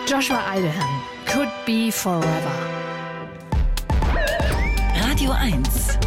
Joshua Idlehan, Could Be Forever. Radio 1,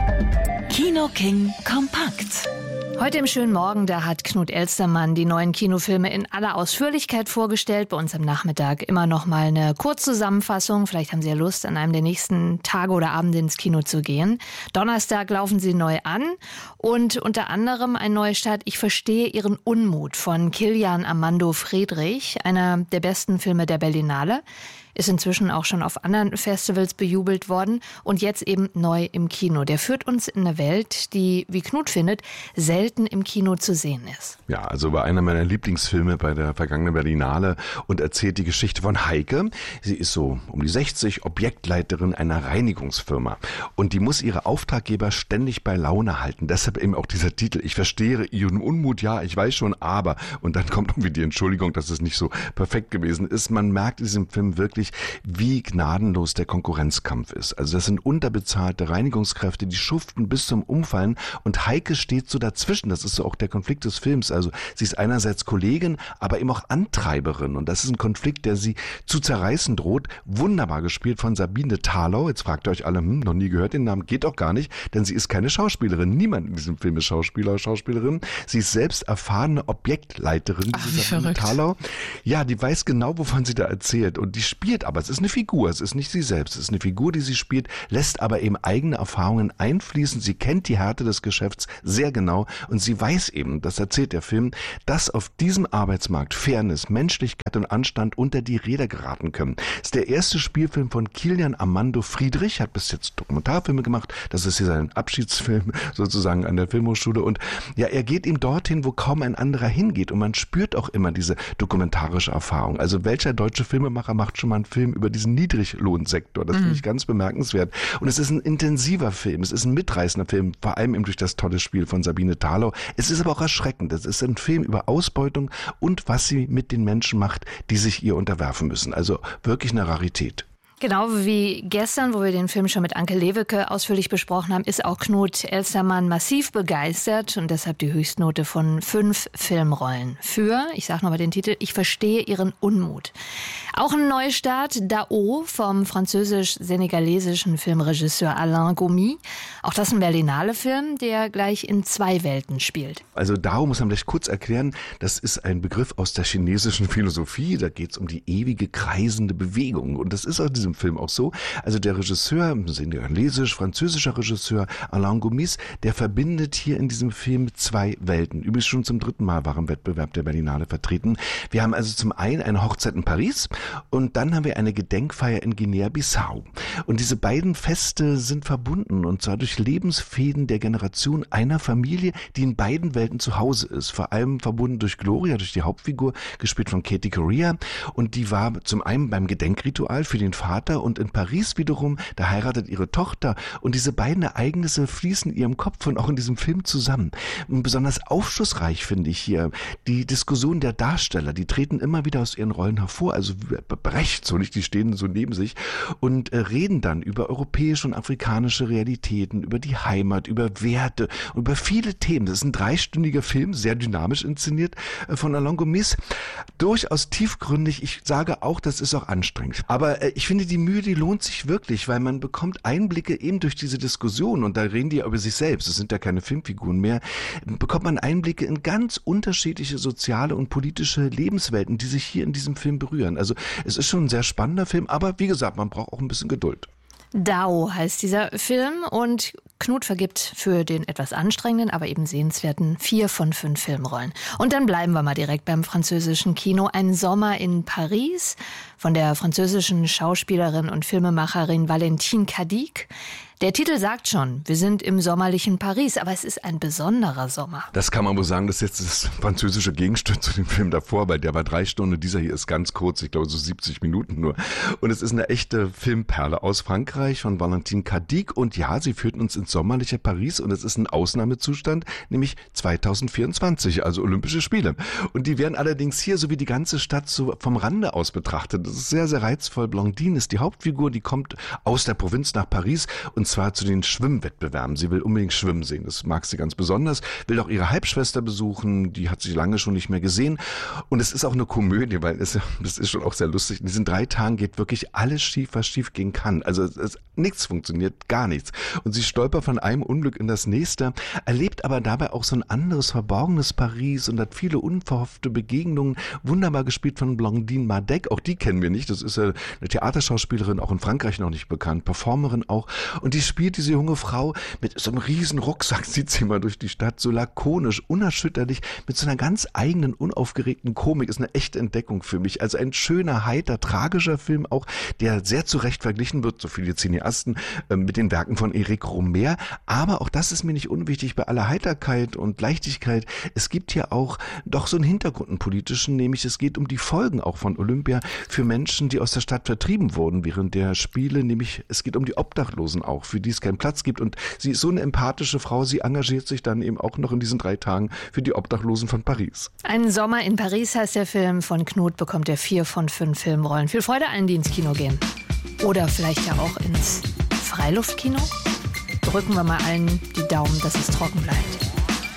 Kino King kompakt. Heute im schönen Morgen, da hat Knut Elstermann die neuen Kinofilme in aller Ausführlichkeit vorgestellt. Bei uns am Nachmittag immer noch mal eine Kurzzusammenfassung. Vielleicht haben Sie ja Lust, an einem der nächsten Tage oder Abende ins Kino zu gehen. Donnerstag laufen sie neu an und unter anderem ein Neustart Ich verstehe Ihren Unmut von Kilian Armando Friedrich, einer der besten Filme der Berlinale. Ist inzwischen auch schon auf anderen Festivals bejubelt worden und jetzt eben neu im Kino. Der führt uns in eine Welt, die, wie Knut findet, selten im Kino zu sehen ist. Ja, also war einer meiner Lieblingsfilme bei der vergangenen Berlinale und erzählt die Geschichte von Heike. Sie ist so um die 60, Objektleiterin einer Reinigungsfirma und die muss ihre Auftraggeber ständig bei Laune halten. Deshalb eben auch dieser Titel, ich verstehe Ihren Unmut, ja, ich weiß schon, aber. Und dann kommt irgendwie die Entschuldigung, dass es nicht so perfekt gewesen ist. Man merkt in diesem Film wirklich, wie gnadenlos der Konkurrenzkampf ist. Also das sind unterbezahlte Reinigungskräfte, die schuften bis zum Umfallen und Heike steht so dazwischen. Das ist so auch der Konflikt des Films. Also sie ist einerseits Kollegin, aber eben auch Antreiberin und das ist ein Konflikt, der sie zu zerreißen droht. Wunderbar gespielt von Sabine Thalau. Jetzt fragt ihr euch alle, noch nie gehört den Namen, geht doch gar nicht, denn sie ist keine Schauspielerin. Niemand in diesem Film ist Schauspieler oder Schauspielerin. Sie ist selbst erfahrene Objektleiterin. Ach, wie Sabine Thalau. Ja, die weiß genau, wovon sie da erzählt und die spielt aber, es ist eine Figur, es ist nicht sie selbst, es ist eine Figur, die sie spielt, lässt aber eben eigene Erfahrungen einfließen, sie kennt die Härte des Geschäfts sehr genau und sie weiß eben, das erzählt der Film, dass auf diesem Arbeitsmarkt Fairness, Menschlichkeit und Anstand unter die Räder geraten können. Das ist der erste Spielfilm von Kilian Armando Friedrich, hat bis jetzt Dokumentarfilme gemacht, das ist hier sein Abschiedsfilm sozusagen an der Filmhochschule und ja, er geht ihm dorthin, wo kaum ein anderer hingeht und man spürt auch immer diese dokumentarische Erfahrung. Also welcher deutsche Filmemacher macht schon mal einen Film über diesen Niedriglohnsektor. Das finde ich ganz bemerkenswert. Und es ist ein intensiver Film, es ist ein mitreißender Film, vor allem eben durch das tolle Spiel von Sabine Thalau. Es ist aber auch erschreckend. Es ist ein Film über Ausbeutung und was sie mit den Menschen macht, die sich ihr unterwerfen müssen. Also wirklich eine Rarität. Genau wie gestern, wo wir den Film schon mit Anke Lewicke ausführlich besprochen haben, ist auch Knut Elstermann massiv begeistert und deshalb die Höchstnote von 5 Filmrollen. Für, ich sage nochmal den Titel, Ich verstehe Ihren Unmut. Auch ein Neustart, Dao vom französisch-senegalesischen Filmregisseur Alain Gomis. Auch das ein Berlinale-Film, der gleich in 2 Welten spielt. Also Dao muss man vielleicht kurz erklären, das ist ein Begriff aus der chinesischen Philosophie, da geht es um die ewige kreisende Bewegung und das ist auch diese im Film auch so. Also der Regisseur, senegalesisch-französischer Regisseur Alain Gomis, der verbindet hier in diesem Film 2 Welten. Übrigens schon zum 3. Mal war im Wettbewerb der Berlinale vertreten. Wir haben also zum einen eine Hochzeit in Paris und dann haben wir eine Gedenkfeier in Guinea-Bissau. Und diese beiden Feste sind verbunden und zwar durch Lebensfäden der Generation einer Familie, die in beiden Welten zu Hause ist. Vor allem verbunden durch Gloria, durch die Hauptfigur, gespielt von Katie Correa. Und die war zum einen beim Gedenkritual für den Vater und in Paris wiederum, da heiratet ihre Tochter und diese beiden Ereignisse fließen in ihrem Kopf und auch in diesem Film zusammen. Und besonders aufschlussreich finde ich hier die Diskussion der Darsteller, die treten immer wieder aus ihren Rollen hervor, also Brecht, so nicht, die stehen so neben sich und reden dann über europäische und afrikanische Realitäten, über die Heimat, über Werte, über viele Themen. Das ist ein 3-stündiger Film, sehr dynamisch inszeniert von Alain Gomis, durchaus tiefgründig. Ich sage auch, das ist auch anstrengend. Aber ich finde, die Mühe, die lohnt sich wirklich, weil man bekommt Einblicke eben durch diese Diskussion und da reden die ja über sich selbst, es sind ja keine Filmfiguren mehr, bekommt man Einblicke in ganz unterschiedliche soziale und politische Lebenswelten, die sich hier in diesem Film berühren. Also es ist schon ein sehr spannender Film, aber wie gesagt, man braucht auch ein bisschen Geduld. Dao heißt dieser Film und Knut vergibt für den etwas anstrengenden, aber eben sehenswerten 4 von 5 Filmrollen. Und dann bleiben wir mal direkt beim französischen Kino. Ein Sommer in Paris von der französischen Schauspielerin und Filmemacherin Valentine Cadic. Der Titel sagt schon, wir sind im sommerlichen Paris, aber es ist ein besonderer Sommer. Das kann man wohl sagen, das ist jetzt das französische Gegenstück zu dem Film davor, weil der war 3 Stunden, dieser hier ist ganz kurz, ich glaube so 70 Minuten nur. Und es ist eine echte Filmperle aus Frankreich von Valentine Cadic und ja, sie führt uns ins sommerliche Paris und es ist ein Ausnahmezustand, nämlich 2024, also Olympische Spiele. Und die werden allerdings hier, so wie die ganze Stadt, so vom Rande aus betrachtet. Das ist sehr, sehr reizvoll. Blondine ist die Hauptfigur, die kommt aus der Provinz nach Paris und zwar zu den Schwimmwettbewerben. Sie will unbedingt schwimmen sehen, das mag sie ganz besonders, will auch ihre Halbschwester besuchen, die hat sie lange schon nicht mehr gesehen. Und es ist auch eine Komödie, weil das ist schon auch sehr lustig. In diesen 3 Tagen geht wirklich alles schief, was schief gehen kann. Also nichts funktioniert, gar nichts. Und sie stolpert von einem Unglück in das nächste, erlebt aber dabei auch so ein anderes, verborgenes Paris und hat viele unverhoffte Begegnungen. Wunderbar gespielt von Blandine Madec, auch die kennen wir nicht. Das ist eine Theaterschauspielerin, auch in Frankreich noch nicht bekannt, Performerin auch. Und die spielt diese junge Frau mit so einem riesen Rucksack, zieht sie mal durch die Stadt, so lakonisch, unerschütterlich, mit so einer ganz eigenen, unaufgeregten Komik. Ist eine echte Entdeckung für mich. Also ein schöner, heiter, tragischer Film auch, der sehr zu Recht verglichen wird, so viele Cineasten, mit den Werken von Éric Rohmer. Aber auch das ist mir nicht unwichtig bei aller Heiterkeit und Leichtigkeit. Es gibt hier auch doch so einen Hintergrund, einen politischen, nämlich es geht um die Folgen auch von Olympia für Menschen, die aus der Stadt vertrieben wurden während der Spiele, nämlich es geht um die Obdachlosen auch, für die es keinen Platz gibt. Und sie ist so eine empathische Frau, sie engagiert sich dann eben auch noch in diesen 3 Tagen für die Obdachlosen von Paris. Ein Sommer in Paris heißt der Film. Von Knut bekommt er 4 von 5 Filmrollen. Viel Freude allen, die ins Kino gehen. Oder vielleicht ja auch ins Freiluftkino. Drücken wir mal allen die Daumen, dass es trocken bleibt.